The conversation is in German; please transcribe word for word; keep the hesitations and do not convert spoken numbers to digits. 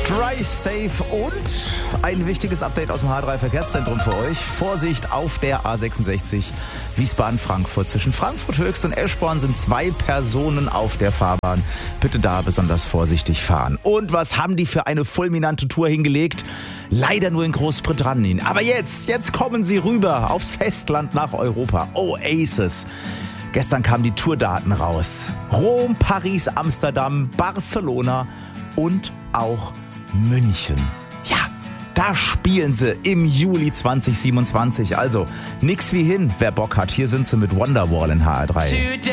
Drive Safe und ein wichtiges Update aus dem H drei Verkehrszentrum für euch. Vorsicht auf der A sechsundsechzig Wiesbaden-Frankfurt. Zwischen Frankfurt Höchst und Eschborn sind zwei Personen auf der Fahrbahn. Bitte da besonders vorsichtig fahren. Und was haben die für eine fulminante Tour hingelegt? Leider nur in Großbritannien. Aber jetzt, jetzt kommen sie rüber aufs Festland nach Europa. Oasis. Gestern kamen die Tourdaten raus. Rom, Paris, Amsterdam, Barcelona und auch München. Ja, da spielen sie im Juli zwanzig siebenundzwanzig. Also nix wie hin, wer Bock hat. Hier sind sie mit Wonderwall in H R drei.